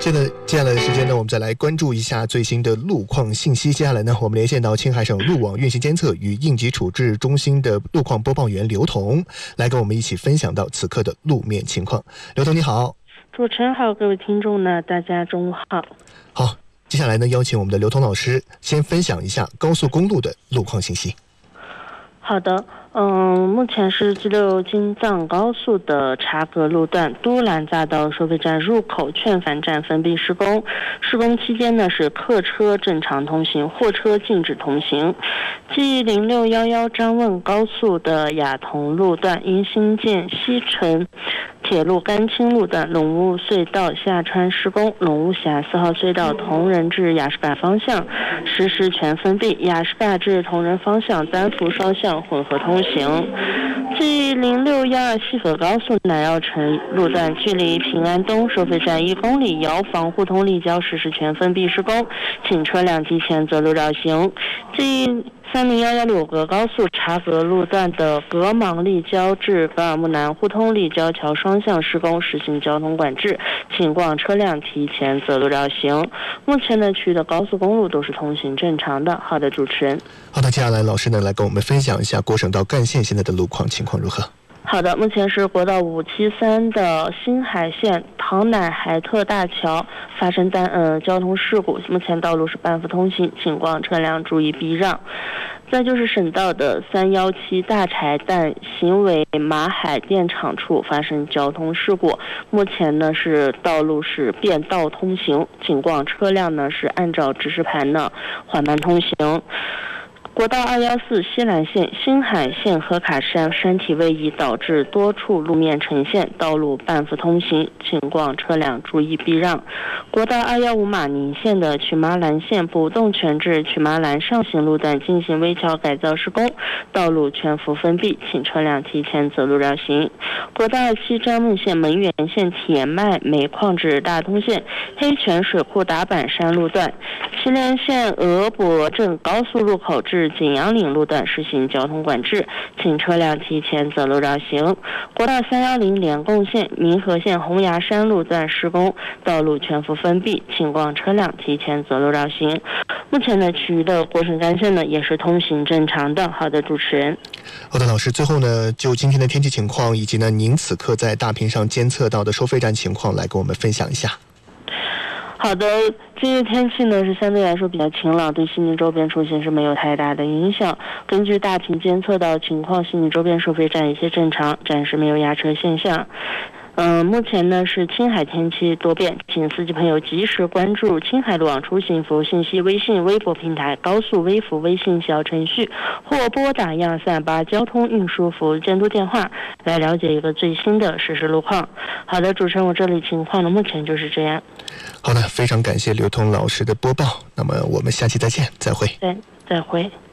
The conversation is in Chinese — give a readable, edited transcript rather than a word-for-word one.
接下来的时间呢，我们再来关注一下最新的路况信息。接下来呢，我们连线到青海省路网运行监测与应急处置中心的路况播报员刘彤，来跟我们一起分享到此刻的路面情况。刘彤你好。 主持人好，各位听众呢，大家中午好。 好，接下来呢，邀请我们的刘彤老师先分享一下高速公路的路况信息。 好的，目前是 G6 京藏高速的察格路段都兰匝道收费站入口劝返站封闭施工，施工期间呢是客车正常通行，货车禁止通行。G0611 张问高速的雅同路段因新建西城铁路甘青路段陇务隧道下穿施工，陇务峡4号隧道同仁至雅士嘎方向实时全封闭，雅士嘎至同仁方向单幅双向混合通行。G0612 西河高速南药城路段距离平安东收费站1公里，遥防互通立交实时全封闭施工，请车辆提前择路绕行。G3011柳格高速察格路段的格芒立交至格尔木南互通立交桥双向施工，实行交通管制，请过往车辆提前择路绕行。目前的区域的高速公路都是通行正常的。好的，主持人。 好的，接下来老师呢来跟我们分享一下国省道干线现在的路况情况如何？ 好的，目前是国道573的新海线唐乃海特大桥发生交通事故，目前道路是半幅通行，请过往车辆注意避让。再就是省道的317大柴旦行为马海电厂处发生交通事故，目前呢是道路是变道通行，请过往车辆呢是按照指示牌呢缓慢通行。国道214西兰线新海线和卡山山体位移导致多处路面呈现，道路半幅通行，请过往车辆注意避让。国道215马宁线的曲麻兰线不动泉至曲麻兰上行路段进行危桥改造施工，道路全幅封闭，请车辆提前择路绕行。国道27樟木线门源线铁脉煤矿至大通线黑泉水库打板山路段，祁连线俄博镇高速路口至景阳岭路段实行交通管制，请车辆提前择路绕行。国道310联共线民和线红崖山路段施工，道路全幅封闭，请过往车辆提前择路绕行。目前的区域的国省干线呢也是通行正常的。好的，主持人。 好的，老师，最后呢就今天的天气情况以及呢您此刻在大屏上监测到的收费站情况来跟我们分享一下。 好的，今日天气呢是相对来说比较晴朗，对悉尼周边出行是没有太大的影响。根据大屏监测到情况，悉尼周边收费站一切正常，暂时没有压车现象。目前呢是青海天气多变，请司机朋友及时关注青海路网出行服务信息微信、微博平台、高速微服微信小程序，或拨打12388交通运输服务监督电话来了解一个最新的实时路况。好的，主持人，我这里情况呢目前就是这样。 好的，非常感谢刘彤老师的播报，那么我们下期再见，再会。 对，再会。